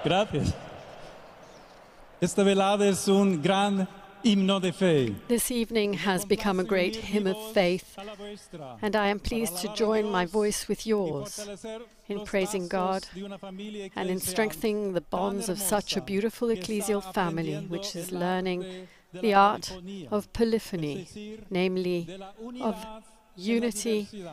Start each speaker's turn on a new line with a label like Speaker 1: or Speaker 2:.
Speaker 1: Gracias. Esta velada es un gran himno de fe.
Speaker 2: This evening has become a great hymn of faith, and I am pleased to join my voice with yours in praising God and in strengthening the bonds of such a beautiful ecclesial family which is learning the art of polyphony, namely of unity